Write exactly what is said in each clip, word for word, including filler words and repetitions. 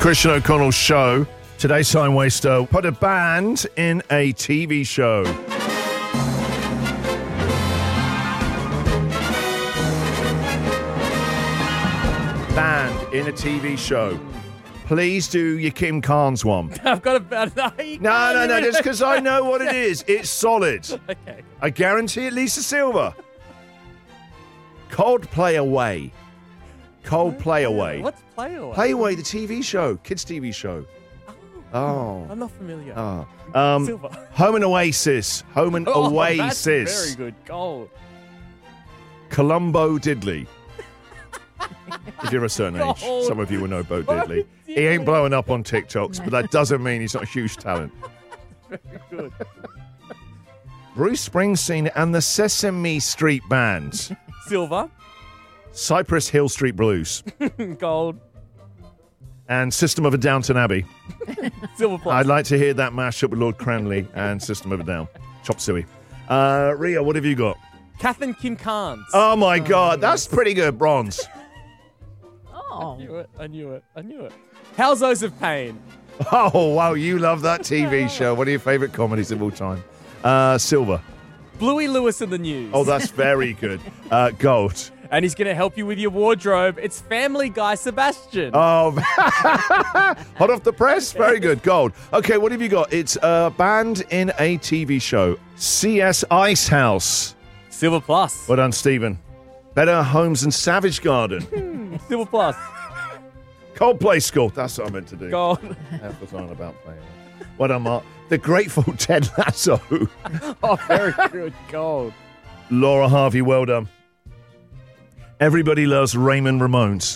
Christian O'Connell Show. Today's Time Waster put a band in a T V show. Band in a T V show. Please do your Kim Carnes one. I've got a bad... No, you No, can't no, no, do it. just because I know what it is. It's solid. Okay. I guarantee it, Lisa Silva. Coldplay Away. Coldplay Away. What's Play Away? Play Away, the T V show, kids' T V show. Oh. I'm not familiar. Oh. Um, Silver. Home and Oasis. Home and Oh, Oasis. that's very good. Gold. Columbo Diddley. If you're a certain age, God. some of you will know Bo Bo Diddley. He ain't Diddley. blowing up on TikToks, but that doesn't mean he's not a huge talent. Very good. Bruce Springsteen and the Sesame Street Band. Silver. Cypress Hill Street Blues. Gold. And System of a Downton Abbey. Silver plus. I'd like to hear that mashup with Lord Cranley and System of a Down. Chop suey. Uh, Ria, what have you got? Kath and Kim Carnes. Oh, my God. That's pretty good. Bronze. Oh. I knew it. I knew it. I knew it. Houseos of Pain. Oh, wow. You love that T V show. One of your favourite comedies of all time. Uh, silver. Bluey Lewis in the News. Oh, that's very good. Uh, gold. And he's going to help you with your wardrobe. It's Family Guy Sebastian. Oh, hot off the press. Very good. Gold. Okay, what have you got? It's a band in a T V show. C S Ice House. Silver plus. Well done, Stephen. Better Homes and Savage Garden. Silver plus. Coldplay School. That's what I meant to do. Gold. Half the time about playing. Well done, Mark. The Grateful Ted Lasso. Oh, very good. Gold. Laura Harvey, well done. Everybody loves Raymond Ramones.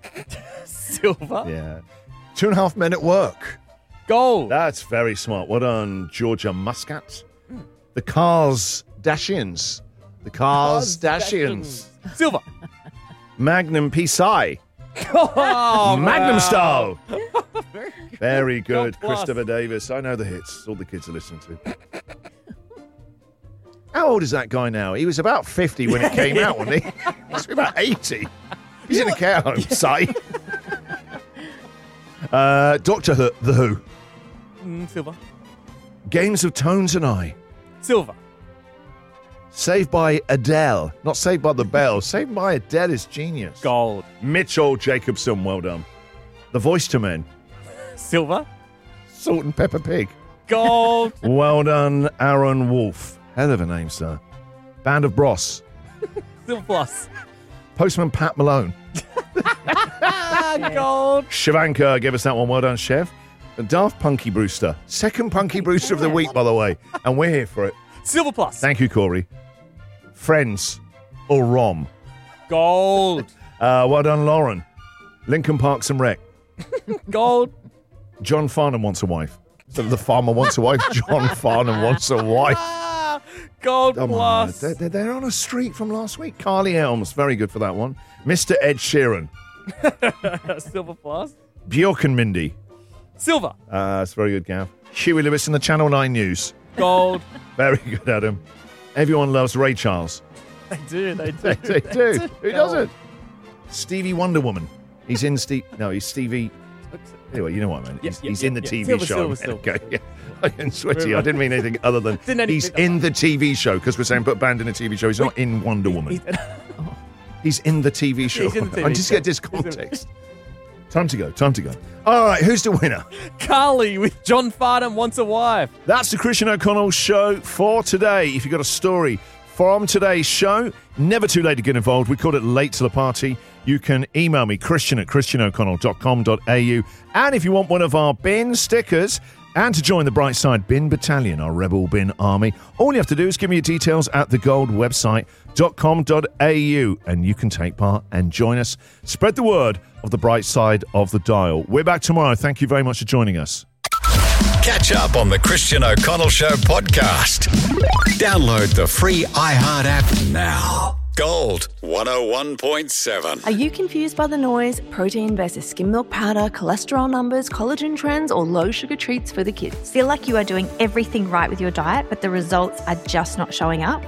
Silver. Yeah. Two and a half men at work. Gold. That's very smart. Well done, Georgia Muscat. The Cars Dashians. The Cars Dashians. Silver. Magnum P S I. Oh, Magnum wow. Style. Very good. Very good, God bless. Christopher Davis. I know the hits. All the kids are listening to. How old is that guy now? He was about fifty when it came out, wasn't he? He's about eighty. He's in a care home, say. Uh, Doctor Who, The Who. Mm, silver. Games of Tones and I. Silver. Saved by Adele. Not Saved by the Bell. Saved by Adele is genius. Gold. Mitchell Jacobson, well done. The Voice to Men. Silver. Salt and Pepper Pig. Gold. Well done, Aaron Wolf. Hell of a name, sir. Band of Bros. Silver plus. Postman Pat Malone. Ah, gold. Shivanka gave us that one. Well done, Chef. And Daft Punky Brewster. Second Punky Brewster of the week, by the way. And we're here for it. Silver plus. Thank you, Corey. Friends or Rom. Gold. Uh, well done, Lauren. Lincoln Parks and Rec. Gold. John Farnham wants a wife. So the farmer wants a wife. John Farnham wants a wife. Ah, gold Come on. plus. They're, they're, they're on a streak from last week. Carly Elms. Very good for that one. Mister Ed Sheeran. Silver plus. Bjork and Mindy. Silver. Uh, that's very good, Gav. Huey Lewis in the Channel nine News. Gold. Very good, Adam. Everyone loves Ray Charles. They do. They do. They, they do. Who Gold. doesn't? Stevie Wonder Woman. He's in Steve. No, he's Stevie. Anyway, you know what I mean. Yeah, he's yeah, he's yeah, in the yeah. T V Silver, show. silver, silver. Okay, yeah. I didn't sweaty. I didn't mean anything other than Didn't anything- he's in the T V show because we're saying put band in a T V show. He's not in Wonder Woman. He's- He's in the T V show. He's in the T V I just show. get this context. Time to go. Time to go. All right, who's the winner? Carly with John Farnham wants a wife. That's the Christian O'Connell show for today. If you've got a story from today's show, never too late to get involved. We called it Late to the Party. You can email me, Christian at christian o'connell dot com dot a u. And if you want one of our bin stickers and to join the Brightside Bin Battalion, our Rebel Bin Army, all you have to do is give me your details at the gold website dot com dot a u and you can take part and join us. Spread the word of the bright side of the dial. We're back tomorrow. Thank you very much for joining us. Catch up on the Christian O'Connell Show podcast. Download the free iHeart app now. Gold one oh one point seven. Are you confused by the noise, protein versus skim milk powder, cholesterol numbers, collagen trends, or low sugar treats for the kids? Feel like you are doing everything right with your diet, but the results are just not showing up?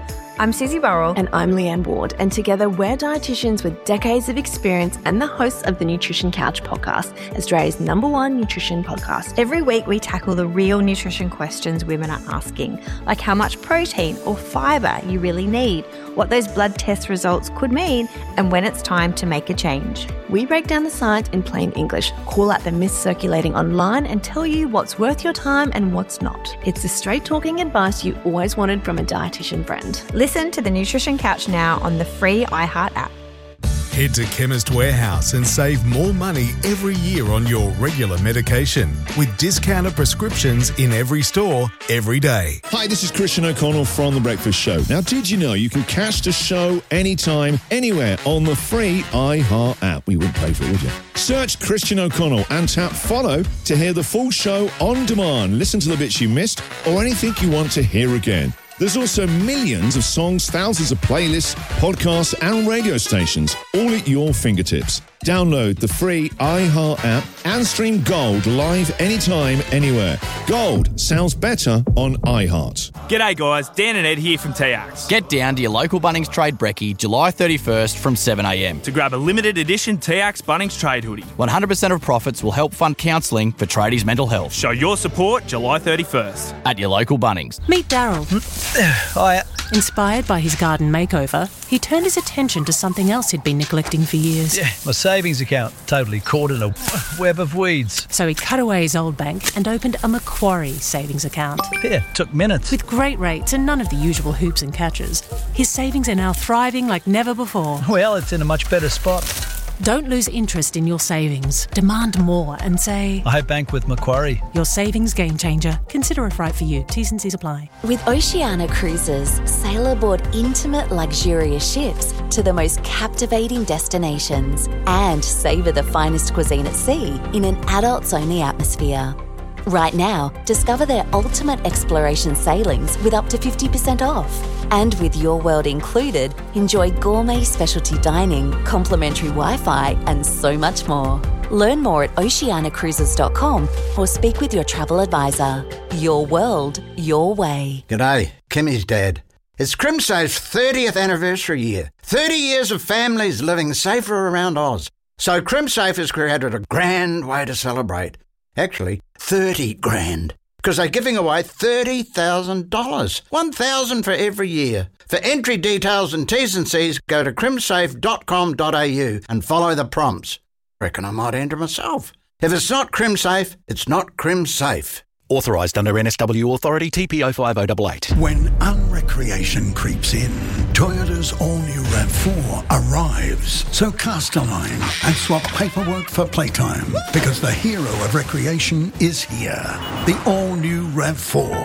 I'm Susie Burrell. And I'm Leanne Ward. And together we're dietitians with decades of experience and the hosts of the Nutrition Couch podcast, Australia's number one nutrition podcast. Every week we tackle the real nutrition questions women are asking, like how much protein or fibre you really need, what those blood test results could mean, and when it's time to make a change. We break down the science in plain English, call out the myths circulating online, and tell you what's worth your time and what's not. It's the straight-talking advice you always wanted from a dietitian friend. Listen to the Nutrition Couch now on the free iHeart app. Head to Chemist Warehouse and save more money every year on your regular medication with discounted prescriptions in every store, every day. Hi, this is Christian O'Connell from The Breakfast Show. Now, did you know you can catch the show anytime, anywhere on the free iHeart app? We wouldn't pay for it, would you? Search Christian O'Connell and tap follow to hear the full show on demand. Listen to the bits you missed or anything you want to hear again. There's also millions of songs, thousands of playlists, podcasts and radio stations, all at your fingertips. Download the free iHeart app and stream Gold live anytime, anywhere. Gold sounds better on iHeart. G'day guys, Dan and Ed here from T Axe. Get down to your local Bunnings Trade Brekkie July thirty-first from seven a m to grab a limited edition T Axe Bunnings Trade hoodie. one hundred percent of profits will help fund counselling for tradies' mental health. Show your support July thirty-first. At your local Bunnings. Meet Daryl. Hiya. Inspired by his garden makeover, he turned his attention to something else he'd been neglecting for years. Yeah, my savings account totally caught in a web of weeds. So he cut away his old bank and opened a Macquarie savings account. Yeah, took minutes. With great rates and none of the usual hoops and catches, his savings are now thriving like never before. Well, it's in a much better spot. Don't lose interest in your savings. Demand more and say, I bank with Macquarie. Your savings game changer. Consider it right for you. T's and C's apply. With Oceania Cruises, sail aboard intimate, luxurious ships to the most captivating destinations and savour the finest cuisine at sea in an adults-only atmosphere. Right now, discover their ultimate exploration sailings with up to fifty percent off. And with Your World included, enjoy gourmet specialty dining, complimentary Wi-Fi and so much more. Learn more at oceania cruises dot com or speak with your travel advisor. Your world, your way. G'day, Kimmy's dad. It's CrimSafe's thirtieth anniversary year. thirty years of families living safer around Oz. So CrimSafe has created a grand way to celebrate. Actually, thirty grand. Because they're giving away thirty thousand dollars. one thousand dollars for every year. For entry details and T's and C's, go to crimsafe dot com dot a u and follow the prompts. Reckon I might enter myself. If it's not CrimSafe, it's not CrimSafe. Authorised under N S W Authority T P oh five oh eight eight. When unrecreation creeps in, Toyota's all-new RAV four arrives. So cast a line and swap paperwork for playtime, because the hero of recreation is here. The all-new RAV four.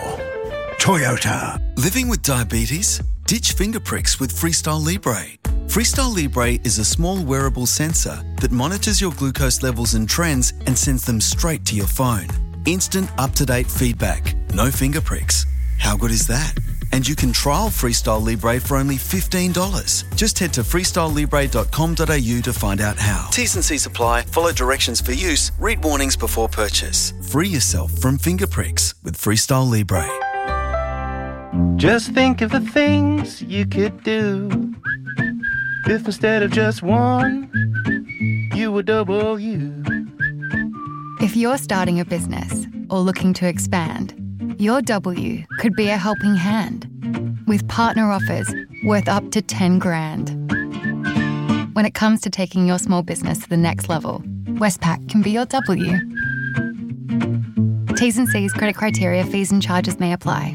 Toyota. Living with diabetes? Ditch finger pricks with Freestyle Libre. Freestyle Libre is a small wearable sensor that monitors your glucose levels and trends and sends them straight to your phone. Instant up-to-date feedback. No finger pricks. How good is that? And you can trial Freestyle Libre for only fifteen dollars. Just head to freestyle libre dot com dot a u to find out how. T's and C's apply. Follow directions for use. Read warnings before purchase. Free yourself from finger pricks with Freestyle Libre. Just think of the things you could do if instead of just one, you were double you. If you're starting a business or looking to expand, your W could be a helping hand with partner offers worth up to ten grand. When it comes to taking your small business to the next level, Westpac can be your W. T's and C's, credit criteria, fees and charges may apply.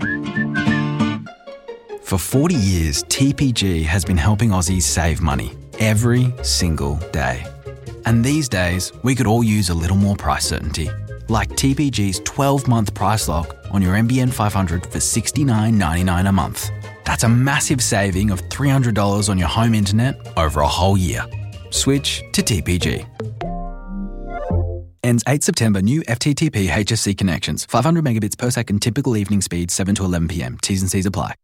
For forty years, T P G has been helping Aussies save money every single day. And these days, we could all use a little more price certainty, like T P G's twelve-month price lock on your M B N five hundred for sixty-nine ninety-nine a month. That's a massive saving of three hundred dollars on your home internet over a whole year. Switch to T P G. Ends eighth September. New F T T P H S C connections. five hundred megabits per second typical evening speed, seven to eleven p m. T's and C's apply.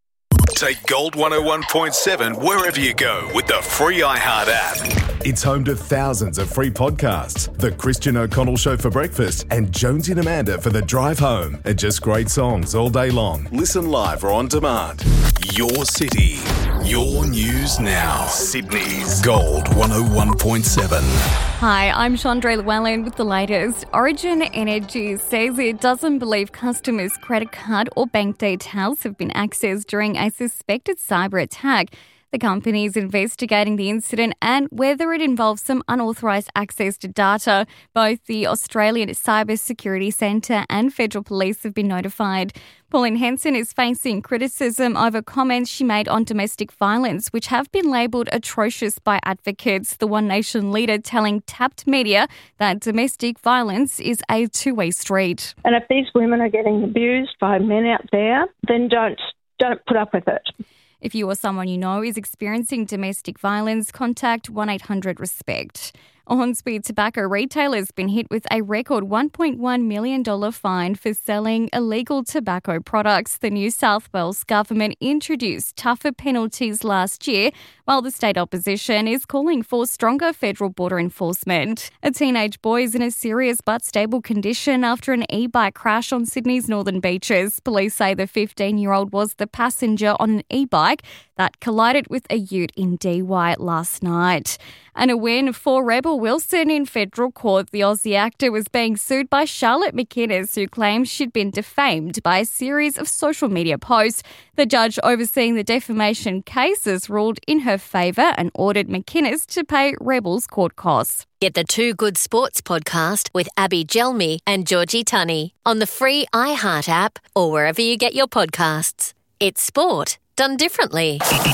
Take Gold one oh one point seven wherever you go with the free iHeart app. It's home to thousands of free podcasts. The Christian O'Connell Show for breakfast and Jonesy and Amanda for the drive home. And just great songs all day long. Listen live or on demand. Your city. Your news now. Sydney's Gold one oh one point seven. Hi, I'm Chandra Llewellyn with the latest. Origin Energy says it doesn't believe customers' credit card or bank details have been accessed during a suspected cyber attack. The company is investigating the incident and whether it involves some unauthorised access to data. Both the Australian Cyber Security Centre and Federal Police have been notified. Pauline Hanson is facing criticism over comments she made on domestic violence, which have been labelled atrocious by advocates. The One Nation leader telling Tapped Media that domestic violence is a two-way street. And if these women are getting abused by men out there, then don't don't put up with it. If you or someone you know is experiencing domestic violence, contact one eight hundred RESPECT. Hornsby Tobacco retailer has been hit with a record one point one million dollars fine for selling illegal tobacco products. The New South Wales government introduced tougher penalties last year, while the state opposition is calling for stronger federal border enforcement. A teenage boy is in a serious but stable condition after an e-bike crash on Sydney's northern beaches. Police say the fifteen-year-old was the passenger on an e-bike that collided with a ute in Dee Why last night. And a win for Rebel Wilson in federal court. The Aussie actor was being sued by Charlotte McInnes, who claimed she'd been defamed by a series of social media posts. The judge overseeing the defamation cases ruled in her favour and ordered McInnes to pay Rebel's court costs. Get the Two Good Sports podcast with Abby Gelmi and Georgie Tunney on the free iHeart app or wherever you get your podcasts. It's sport done differently.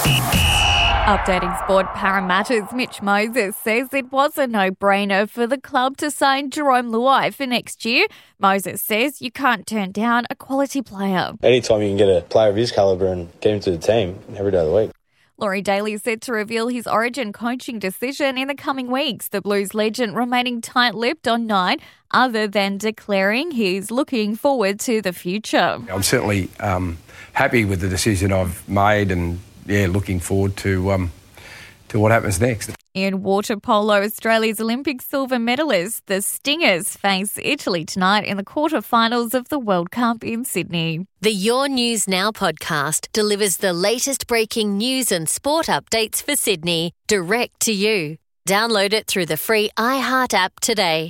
Updating sport Parramatta's Mitch Moses says it was a no-brainer for the club to sign Jerome Luai for next year. Moses says you can't turn down a quality player. Anytime you can get a player of his calibre and get him to the team every day of the week. Laurie Daly is set to reveal his Origin coaching decision in the coming weeks. The Blues legend remaining tight-lipped on nine, other than declaring he's looking forward to the future. I'm certainly um, happy with the decision I've made and, yeah, looking forward to um, to what happens next. In water polo, Australia's Olympic silver medalists, the Stingers, face Italy tonight in the quarterfinals of the World Cup in Sydney. The Your News Now podcast delivers the latest breaking news and sport updates for Sydney, direct to you. Download it through the free iHeart app today.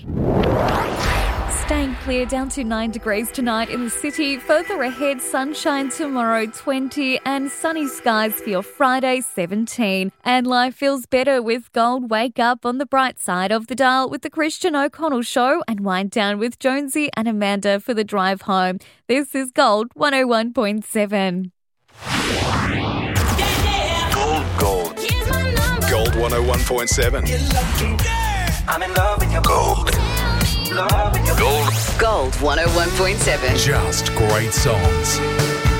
Staying clear, down to nine degrees tonight in the city. Further ahead, sunshine tomorrow, twenty, and sunny skies for your Friday, seventeen. And life feels better with Gold. Wake up on the bright side of the dial with the Christian O'Connell Show and wind down with Jonesy and Amanda for the drive home. This is Gold one oh one point seven. Gold, gold. Gold one oh one point seven. I'm in love with your gold. Gold. Gold one oh one point seven. Just great songs.